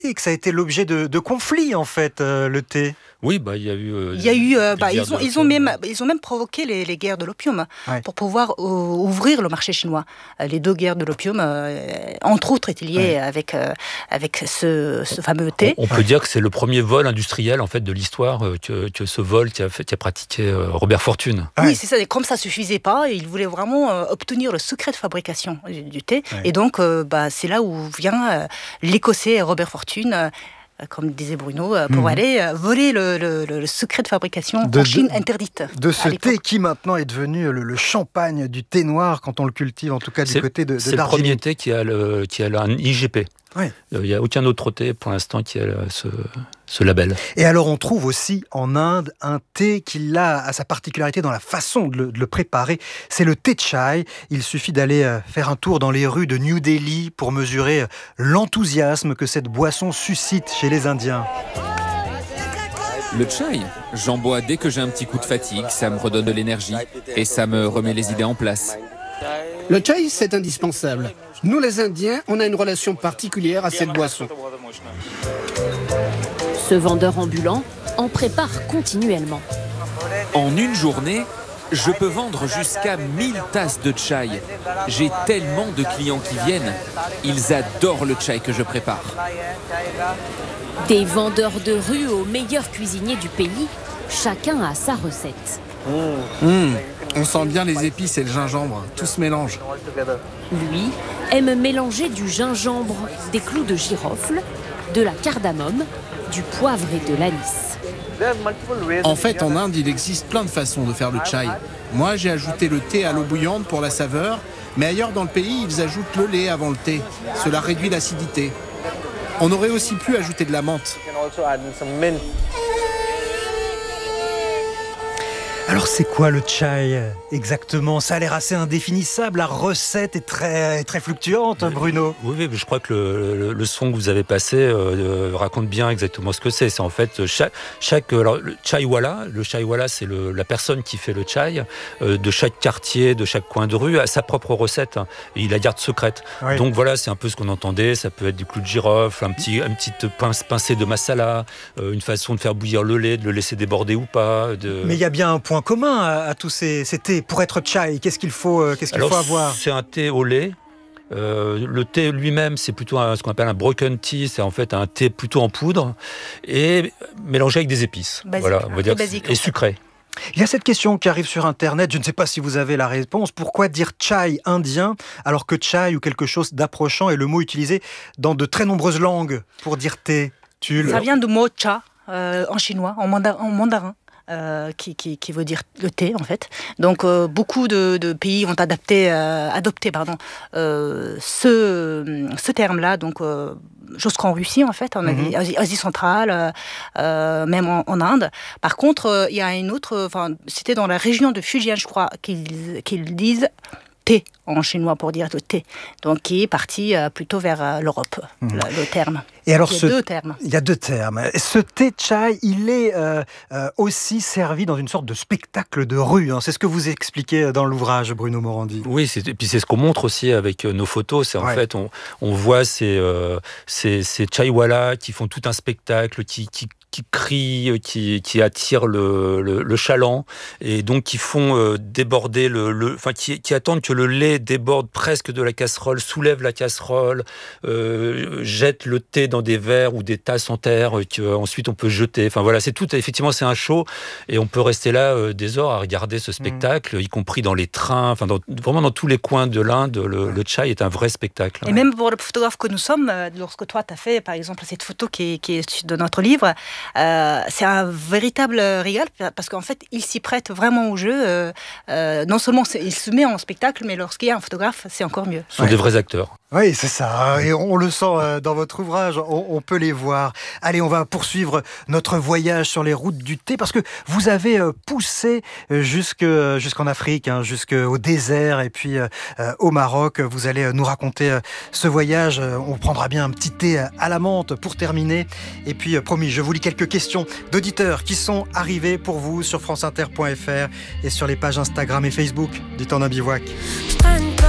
et que ça a été l'objet de conflits, en fait, le thé. Oui, il y a eu. Ils ont même provoqué les guerres de l'opium pour pouvoir ouvrir le marché chinois. Les deux guerres de l'opium, entre autres, étaient liées avec ce fameux thé. On peut dire que c'est le premier vol industriel en fait de l'histoire que ce vol qui a pratiqué Robert Fortune. Oui, c'est ça. Et comme ça suffisait pas, il voulait vraiment obtenir le secret de fabrication du thé. Ouais. Et donc, c'est là où vient l'Écossais Robert Fortune. Comme disait Bruno, pour aller voler le secret de fabrication en Chine interdite. De ce thé qui maintenant est devenu le champagne du thé noir quand on le cultive, en tout cas du côté de Darjeeling. C'est le premier thé qui a un IGP. Il n'y a aucun autre thé pour l'instant qui a ce label. Et alors on trouve aussi en Inde un thé qui a sa particularité dans la façon de le préparer. C'est le thé chai. Il suffit d'aller faire un tour dans les rues de New Delhi pour mesurer l'enthousiasme que cette boisson suscite chez les Indiens. Le chai, j'en bois dès que j'ai un petit coup de fatigue, ça me redonne de l'énergie et ça me remet les idées en place. Le chai, c'est indispensable. Nous, les Indiens, on a une relation particulière à cette boisson. Ce vendeur ambulant en prépare continuellement. En une journée, je peux vendre jusqu'à 1000 tasses de chai. J'ai tellement de clients qui viennent. Ils adorent le chai que je prépare. Des vendeurs de rue aux meilleurs cuisiniers du pays, chacun a sa recette. On sent bien les épices et le gingembre, tout se mélange. Lui aime mélanger du gingembre, des clous de girofle, de la cardamome, du poivre et de l'anis. En fait, en Inde, il existe plein de façons de faire le chai. Moi, j'ai ajouté le thé à l'eau bouillante pour la saveur, mais ailleurs dans le pays, ils ajoutent le lait avant le thé. Cela réduit l'acidité. On aurait aussi pu ajouter de la menthe. Alors c'est quoi le chai exactement ? Ça a l'air assez indéfinissable, la recette est très fluctuante, Bruno. Oui, mais je crois que le son que vous avez passé raconte bien exactement ce que c'est. C'est en fait alors, le chaiwala, c'est la personne qui fait le chai, de chaque quartier, de chaque coin de rue, a sa propre recette, et il la garde secrète. Oui. Donc voilà, c'est un peu ce qu'on entendait, ça peut être du clou de girofle, une petite pincée de masala, une façon de faire bouillir le lait, de le laisser déborder ou pas. Mais il y a bien un point commun à tous ces thés. Pour être chai, qu'est-ce qu'il faut avoir ? C'est un thé au lait. Le thé lui-même, c'est plutôt ce qu'on appelle un broken tea, c'est en fait un thé plutôt en poudre et mélangé avec des épices. Basique, voilà, on va dire basique, et sucré. Il y a cette question qui arrive sur Internet, je ne sais pas si vous avez la réponse. Pourquoi dire chai indien alors que chai ou quelque chose d'approchant est le mot utilisé dans de très nombreuses langues pour dire thé ? Ça vient du mot cha en chinois, en mandarin. Qui veut dire le thé en fait. Donc beaucoup de pays ont adopté ce terme-là. Donc jusqu'en Russie en fait, en Asie centrale, même en Inde. Par contre, il y a une autre. C'était dans la région de Fujian, je crois, qu'ils disent thé en chinois pour dire le thé, donc qui est parti plutôt vers l'Europe, le terme. Et alors, il y a deux termes. Ce thé chai, il est aussi servi dans une sorte de spectacle de rue. C'est ce que vous expliquez dans l'ouvrage, Bruno Morandi. Oui, et puis c'est ce qu'on montre aussi avec nos photos. C'est en fait, on voit ces chaiwalas qui font tout un spectacle, qui crient, qui attirent le chaland, et donc qui font déborder qui attendent que le lait déborde presque de la casserole, soulève la casserole, jette le thé dans des verres ou des tasses en terre qu'ensuite on peut jeter. Enfin voilà, c'est tout. Effectivement, c'est un show et on peut rester là des heures à regarder ce spectacle, y compris dans les trains, vraiment dans tous les coins de l'Inde. Le chai est un vrai spectacle. Et même pour le photographe que nous sommes, lorsque toi tu as fait par exemple cette photo qui est de notre livre, c'est un véritable régal parce qu'en fait il s'y prête vraiment au jeu. Non seulement il se met en spectacle, mais lorsqu'il y a un photographe, c'est encore mieux. Ce sont des vrais acteurs. Oui, c'est ça. Et on le sent dans votre ouvrage, on peut les voir. Allez, on va poursuivre notre voyage sur les routes du thé parce que vous avez poussé jusqu'en Afrique, jusqu'au désert et puis au Maroc. Vous allez nous raconter ce voyage. On prendra bien un petit thé à la menthe pour terminer. Et puis, promis, je vous lis quelques questions d'auditeurs qui sont arrivées pour vous sur franceinter.fr et sur les pages Instagram et Facebook du Temps d'un bivouac.